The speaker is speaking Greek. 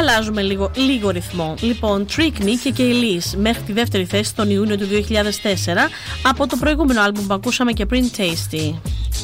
αλλάζουμε λίγο ρυθμό. Λοιπόν, Trick Me και Kelis μέχρι τη δεύτερη θέση τον Ιούνιο του 2004 από το προηγούμενο άλμπουμ που ακούσαμε και πριν, Tasty.